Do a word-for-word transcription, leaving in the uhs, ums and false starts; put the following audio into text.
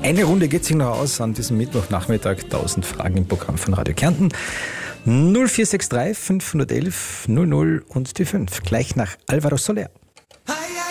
Eine Runde geht sich noch aus an diesem Mittwochnachmittag. tausend Fragen im Programm von Radio Kärnten. null vier sechs drei fünf eins eins null null und die fünf. Gleich nach Alvaro Soler.